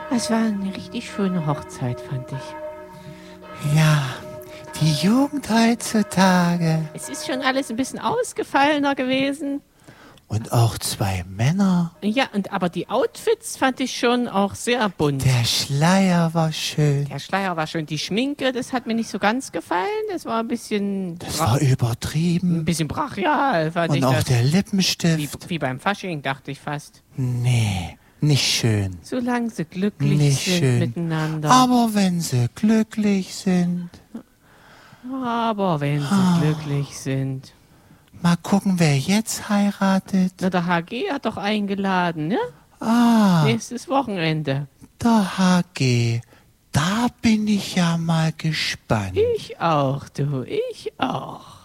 Es war eine richtig schöne Hochzeit, fand ich. Ja, die Jugend heutzutage. Es ist schon alles ein bisschen ausgefallener gewesen. Und auch 2 Männer. Ja, aber die Outfits fand ich schon auch sehr bunt. Der Schleier war schön. Der Schleier war schön. Die Schminke, das hat mir nicht so ganz gefallen. Das war ein bisschen... Das war übertrieben. Ein bisschen brachial, fand ich Und auch das. der Lippenstift. Wie beim Fasching, dachte ich fast. Nee, nicht schön. Solange sie glücklich Nicht sind schön. miteinander. Aber wenn sie glücklich sind. Aber wenn sie glücklich sind. Mal gucken, wer jetzt heiratet. Na, der HG hat doch eingeladen, ne? Nächstes Wochenende. Der HG. Da bin ich ja mal gespannt. Ich auch, du. Ich auch.